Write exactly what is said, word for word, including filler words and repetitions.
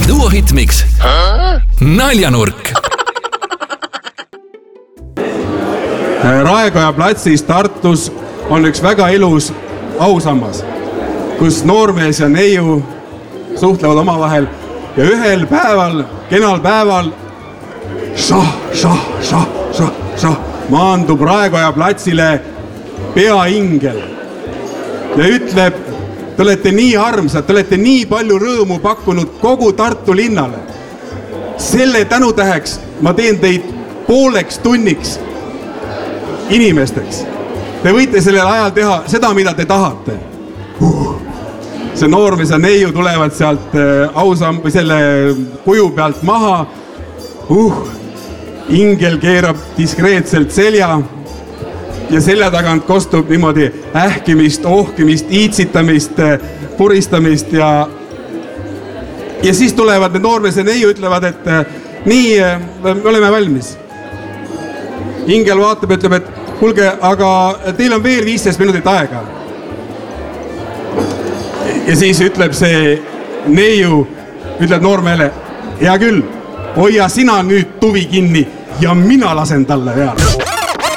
Duo Hitmix Naljanurk. Raekoja platsis Tartus on üks väga ilus ausammas, kus noormees ja neiu suhtlevad omavahel ja ühel päeval, kenal päeval šah, šah, šah, šah, šah, maandub Raekoja platsile peaingel ja ütleb, te olete nii armsad, te olete nii palju rõõmu pakkunud kogu Tartu linnale. Selle tänutäheks ma teen teid pooleks tunniks inimesteks. Te võite sellel ajal teha seda, mida te tahate. Uh. See noormees ja neiu tulevad sealt ausam või selle kuju pealt maha. Uh. Ingel keerab diskreetselt selja ja selja tagant kostub niimoodi ähkimist, ohkimist, iitsitamist, puristamist ja ja siis tulevad need noormees ja neiu ütlevad, et nii, me oleme valmis. Ingel vaatab ja ütleb, et kuulge, aga teil on veel viisteist minutit aega. Ja siis ütleb see neiu, ütleb noormeele, hea küll, hoia sina nüüd tuvi kinni ja mina lasen talle peale.